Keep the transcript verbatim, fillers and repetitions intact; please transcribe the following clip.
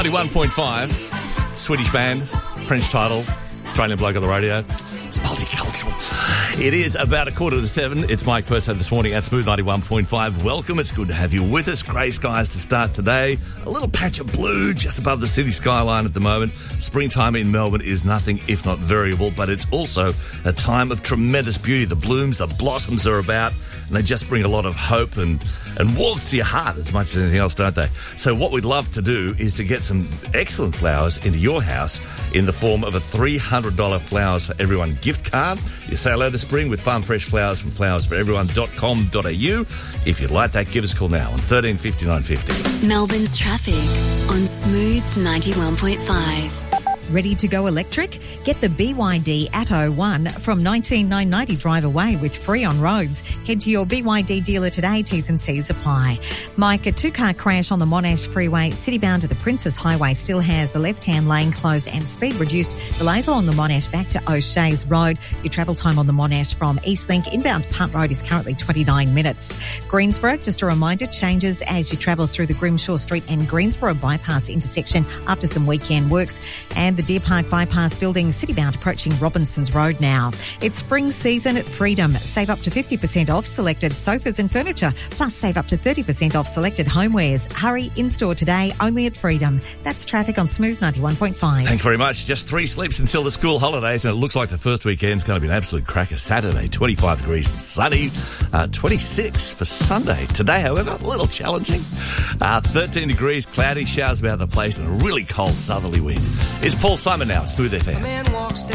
ninety-one point five, Swedish band, French title, Australian bloke on the radio. It's multicultural. It is about a quarter to seven. It's Mike Purso this morning at Smooth ninety-one point five. Welcome. It's good to have you with us. Grey skies to start today. A little patch of blue just above the city skyline at the moment. Springtime in Melbourne is nothing if not variable, but it's also a time of tremendous beauty. The blooms, the blossoms are about, and they just bring a lot of hope and, and warmth to your heart as much as anything else, don't they? So what we'd love to do is to get some excellent flowers into your house in the form of a three hundred dollars Flowers for Everyone gift card. You say hello to spring with farm fresh flowers from flowers for everyone dot com dot a u. If you'd like that, give us a call now on thirteen fifty-nine fifty. Melbourne's traffic on Smooth ninety-one point five. Ready to go electric? Get the B Y D Atto one from nineteen nine ninety drive away with free on roads. Head to your B Y D dealer today. T's and C's apply. Mike, a two-car crash on the Monash Freeway, city-bound to the Princess Highway, still has the left-hand lane closed and speed reduced. Delays along the Monash back to O'Shea's Road. Your travel time on the Monash from Eastlink inbound Punt Road is currently twenty-nine minutes. Greensboro, just a reminder, changes as you travel through the Grimshaw Street and Greensboro bypass intersection after some weekend works. And the Deer Park Bypass building city-bound approaching Robinson's Road now. It's spring season at Freedom. Save up to fifty percent off selected sofas and furniture, plus save up to thirty percent off selected homewares. Hurry in-store today, only at Freedom. That's traffic on Smooth ninety-one point five. Thank you very much. Just three sleeps until the school holidays, and it looks like the first weekend's going to be an absolute cracker. Saturday, twenty-five degrees and sunny. Uh, twenty-six for Sunday. Today, however, a little challenging. Uh, thirteen degrees, cloudy, showers about the place, and a really cold southerly wind. It's Paul Simon now, Smooth F M.